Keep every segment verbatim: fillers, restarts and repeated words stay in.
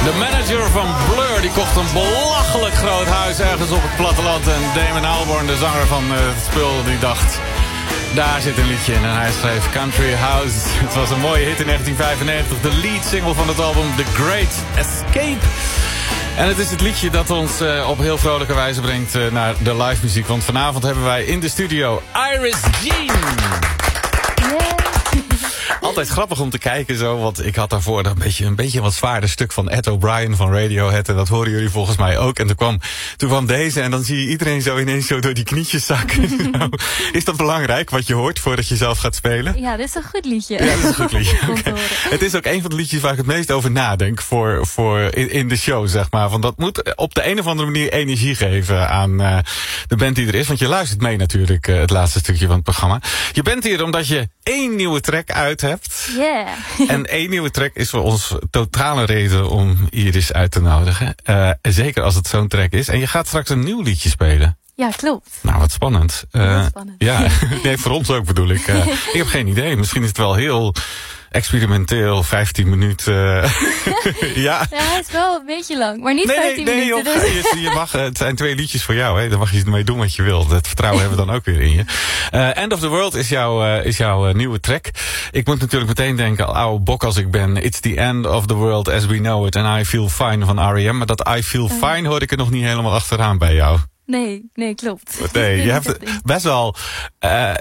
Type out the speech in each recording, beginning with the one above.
De manager van Blur die kocht een belachelijk groot huis ergens op het platteland. En Damon Albarn, de zanger van uh, het spul, die dacht... Daar zit een liedje in en hij schreef Country House. Het was een mooie hit in negentien vijfennegentig. De lead single van het album The Great Escape. En het is het liedje dat ons uh, op heel vrolijke wijze brengt uh, naar de live muziek. Want vanavond hebben wij in de studio Iris Jean. Yeah. Altijd grappig om te kijken zo, want ik had daarvoor een beetje een beetje een wat zwaarder stuk van Ed O'Brien van Radiohead. En dat horen jullie volgens mij ook. En toen kwam, toen kwam deze en dan zie je iedereen zo ineens zo door die knietjes zakken. Nou, is dat belangrijk wat je hoort voordat je zelf gaat spelen? Ja, dit is een goed liedje. Ja, dat is een goed liedje. Okay. Het is ook een van de liedjes waar ik het meest over nadenk voor, voor in, in de show, zeg maar. Want dat moet op de een of andere manier energie geven aan uh, de band die er is. Want je luistert mee natuurlijk uh, het laatste stukje van het programma. Je bent hier omdat je één nieuwe track uit hebt. Yeah. En één nieuwe track is voor ons totale reden om Iris uit te nodigen. Uh, zeker als het zo'n track is. En je gaat straks een nieuw liedje spelen. Ja, klopt. Nou, wat spannend. Uh, wat spannend. Ja, nee, voor ons ook bedoel ik. Uh, ik heb geen idee. Misschien is het wel heel experimenteel, vijftien minuten. Uh, ja. Ja, hij is wel een beetje lang, maar niet nee, vijftien nee, minuten. Joh, Dus. je, je mag, het zijn twee liedjes voor jou, hè. Daar mag je ermee doen wat je wil. Dat vertrouwen hebben we dan ook weer in je. Uh, End of the World is jouw, uh, is jouw uh, nieuwe track. Ik moet natuurlijk meteen denken, oude bok als ik ben. It's the end of the world as we know it. And I feel fine van R E M. Maar dat I feel uh. fine hoor ik er nog niet helemaal achteraan bij jou. Nee, nee, klopt. Nee, je hebt best wel... Uh,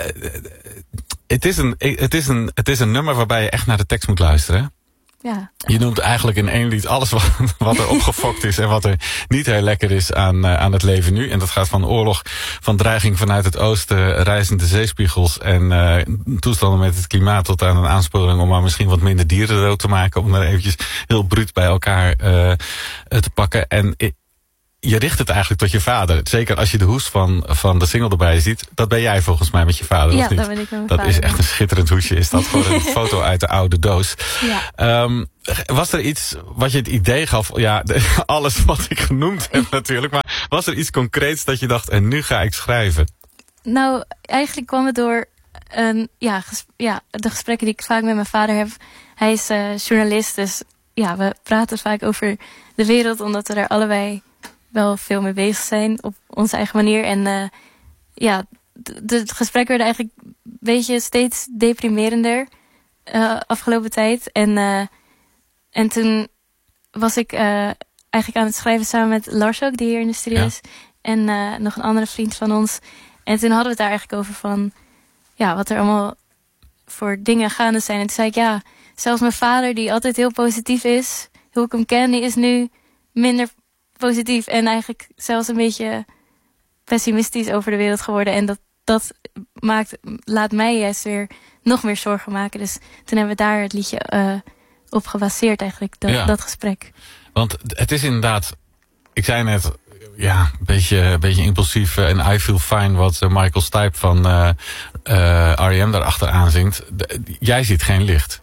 het, is een, het, is een, het is een nummer waarbij je echt naar de tekst moet luisteren. Ja. Je noemt eigenlijk in één lied alles wat, wat er opgefokt is en wat er niet heel lekker is aan, uh, aan het leven nu. En dat gaat van oorlog, van dreiging vanuit het oosten, reizende zeespiegels en uh, toestanden met het klimaat tot aan een aansporing om maar misschien wat minder dieren dood te maken. Om maar eventjes heel bruut bij elkaar uh, te pakken. En je richt het eigenlijk tot je vader. Zeker als je de hoes van, van de single erbij ziet. Dat ben jij volgens mij met je vader, ja, of niet? dat ben ik met mijn dat vader. is echt een schitterend hoesje. Is dat gewoon een foto uit de oude doos. Ja. Um, was er iets wat je het idee gaf... Ja, de, alles wat ik genoemd heb natuurlijk. Maar was er iets concreets dat je dacht... En nu ga ik schrijven? Nou, eigenlijk kwam het door... Een, ja, ges, ja, de gesprekken die ik vaak met mijn vader heb. Hij is uh, journalist, dus ja, we praten vaak over de wereld. Omdat we daar allebei... wel veel mee bezig zijn op onze eigen manier. En uh, ja, het gesprek werd eigenlijk een beetje steeds deprimerender uh, afgelopen tijd. En, uh, en toen was ik uh, eigenlijk aan het schrijven samen met Lars ook, die hier in de studio ja. is. En uh, nog een andere vriend van ons. En toen hadden we het daar eigenlijk over van... ja, wat er allemaal voor dingen gaande zijn. En toen zei ik, ja, zelfs mijn vader, die altijd heel positief is... hoe ik hem ken, die is nu minder... positief en eigenlijk zelfs een beetje pessimistisch over de wereld geworden. En dat, dat maakt, laat mij juist weer nog meer zorgen maken. Dus toen hebben we daar het liedje uh, op gebaseerd eigenlijk, dat, ja. dat gesprek. Want het is inderdaad, ik zei net, ja, een beetje, een beetje impulsief. En I Feel Fine, wat Michael Stipe van uh, uh, R E M daarachter aanzingt. Jij ziet geen licht.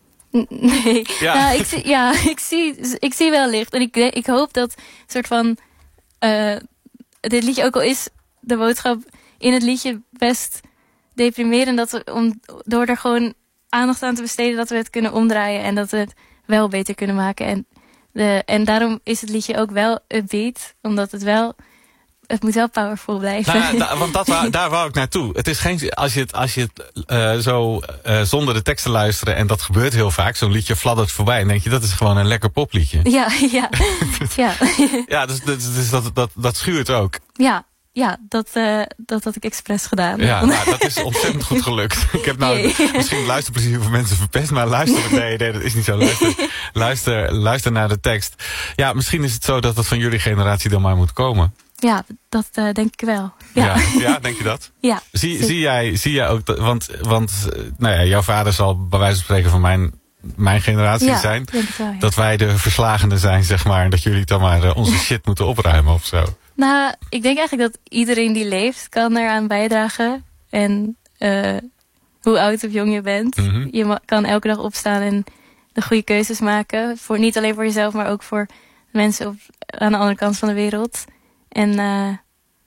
Nee, ja. Nou, ik, zie, ja, ik, zie, ik zie wel licht. En ik, ik hoop dat soort van... Uh, dit liedje, ook al is de boodschap in het liedje best deprimerend... dat we om, door er gewoon aandacht aan te besteden... dat we het kunnen omdraaien en dat we het wel beter kunnen maken. En, de, en daarom is het liedje ook wel upbeat. Omdat het wel... Het moet wel powerful blijven. Nou, da, want dat wou, daar wou ik naartoe. Het is geen, als je het, als je het uh, zo uh, zonder de tekst te luisteren... en dat gebeurt heel vaak, zo'n liedje fladdert voorbij... en denk je, dat is gewoon een lekker popliedje. Ja, ja. ja, ja dus, dus, dus dat, dat, dat schuurt ook. Ja, ja dat, uh, dat had ik expres gedaan. Ja, nou, dat is ontzettend goed gelukt. Ik heb nou nee. misschien luisterplezier voor mensen verpest... maar luister, nee, nee, dat is niet zo. Luister, luister, luister naar de tekst. Ja, misschien is het zo dat het van jullie generatie dan maar moet komen... Ja, dat uh, denk ik wel. Ja, ja, ja denk je dat? Ja. Zie, zie, jij, zie jij ook, dat, want, want nou ja, jouw vader zal bij wijze van spreken van mijn, mijn generatie ja, zijn. Denk ik wel, ja. Dat wij de verslagenen zijn, zeg maar. En dat jullie dan maar uh, onze shit moeten opruimen of zo. Nou, ik denk eigenlijk dat iedereen die leeft kan eraan bijdragen. En uh, hoe oud of jong je bent. Mm-hmm. Je ma- kan elke dag opstaan en de goede keuzes maken. Voor, niet alleen voor jezelf, maar ook voor mensen op, aan de andere kant van de wereld. En uh,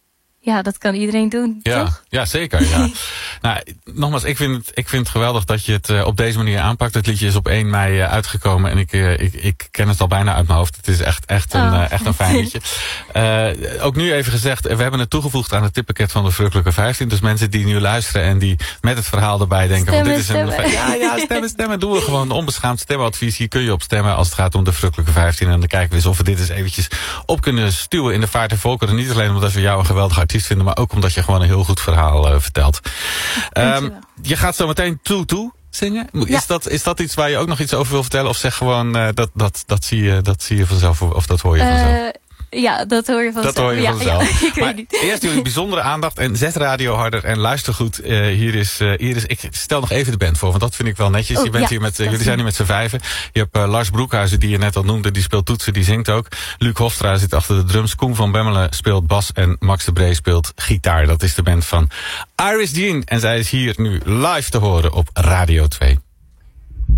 ja, dat kan iedereen doen, ja, toch? Ja, zeker. Ja. Nou, nogmaals, ik vind, het, ik vind het geweldig dat je het uh, op deze manier aanpakt. Het liedje is op één mei uh, uitgekomen en ik, uh, ik, ik ken het al bijna uit mijn hoofd. Het is echt, echt, een, oh. uh, echt een fijn liedje. Uh, ook nu even gezegd, we hebben het toegevoegd aan het tippakket van de Verrukkelijke vijftien. Dus mensen die nu luisteren en die met het verhaal erbij denken... Stemmen, dit is stemmen. een, ja, ja, stemmen, stemmen. Doen we gewoon onbeschaamd stemadvies. Hier kun je op stemmen als het gaat om de Verrukkelijke vijftien. En dan kijken we eens of we dit eens eventjes op kunnen stuwen in de vaart en volkeren. Niet alleen omdat we jou een geweldige artiest vinden, maar ook omdat je gewoon een heel goed verhaal uh, vertelt. Um, je gaat zo meteen toe toe zingen. Is, ja. dat, is dat iets waar je ook nog iets over wil vertellen? Of zeg gewoon, uh, dat, dat, dat, zie je, dat zie je vanzelf, of dat hoor je vanzelf? Uh, Ja, dat hoor je vanzelf. Dat hoor je ja, vanzelf. Ja, ik maar weet niet. Eerst jullie bijzondere aandacht en zet radio harder en luister goed. Uh, hier, is, uh, hier is, ik stel nog even de band voor, want dat vind ik wel netjes. Oh, je bent ja, hier met, uh, jullie zijn hier met z'n vijven. Je hebt uh, Lars Broekhuizen, die je net al noemde, die speelt toetsen, die zingt ook. Luc Hofstra zit achter de drums. Koen van Bemmelen speelt bas en Max de Bree speelt gitaar. Dat is de band van Iris Jean. En zij is hier nu live te horen op Radio twee.